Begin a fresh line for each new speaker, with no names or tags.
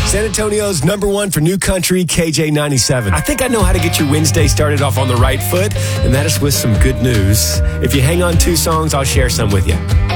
San Antonio's number one for new country, KJ97. I think I know how to get your Wednesday started off on the right foot, and that is with some good news. If you hang on 2 songs, I'll share some with you.